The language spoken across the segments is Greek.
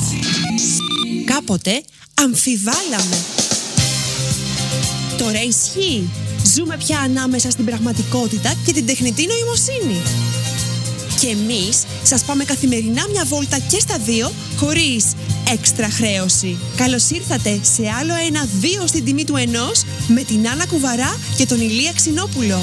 Κάποτε αμφιβάλαμε. Τώρα ισχύει. Ζούμε πια ανάμεσα στην πραγματικότητα και την τεχνητή νοημοσύνη. Και εμείς σας πάμε καθημερινά μια βόλτα και στα δύο, χωρίς έξτρα χρέωση. Καλώς ήρθατε σε άλλο ένα 2 στην τιμή του 1 με την Άννα Κουβαρά και τον Ηλία Ξινόπουλο.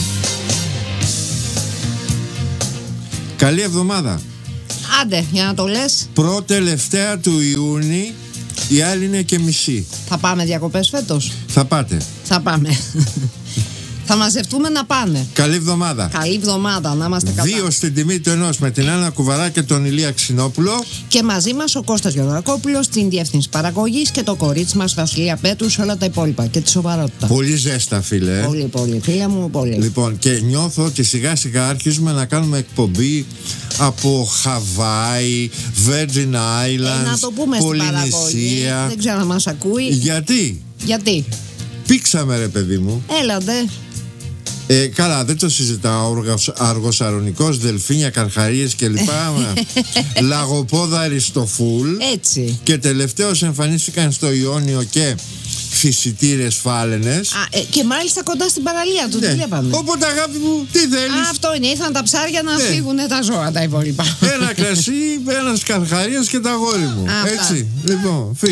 Καλή εβδομάδα. Άντε, για να το λες. Πρώτη-τελευταία του Ιούνιου, η άλλη είναι και μισή. Θα πάμε διακοπές φέτος? Θα πάτε. Θα πάμε. Θα μαζευτούμε να πάνε. Καλή εβδομάδα. Καλή εβδομάδα, να είμαστε καλά. 2 στην τιμή του 1 με την Άννα Κουβαρά και τον Ηλία Ξινόπουλο. Και μαζί μας ο Κώστας Γεωργακόπουλος στην διεύθυνση παραγωγής και το κορίτσι μας Βασιλεία Πέτρου σε όλα τα υπόλοιπα και τη σοβαρότητα. Πολύ ζέστα, φίλε. Πολύ, πολύ, φίλα μου, πολύ. Λοιπόν, και νιώθω ότι σιγά σιγά αρχίζουμε να κάνουμε εκπομπή από Χαβάη, Virgin Islands, να το πούμε στην παραγωγή. Δεν ξέρω αν μας ακούει. Γιατί? Πήξαμε, ρε παιδί μου. Έλατε. Καλά, δεν το συζητάω. Αργοσαρονικός, δελφίνια, καρχαρίες κλπ. Λαγοπόδαρη στο φουλ. Έτσι. Και τελευταίως εμφανίστηκαν στο Ιόνιο και φυσιτήρες φάλαινες. Και μάλιστα κοντά στην παραλία του. Ναι. Βλέπαμε. Οπότε, αγάπη μου, τι θέλεις? Αυτό είναι. Ήρθαν τα ψάρια να φύγουν τα ζώα τα υπόλοιπα. Ένα κρασί, ένας καρχαρίας και τα αγόρι μου. Έτσι. Λοιπόν,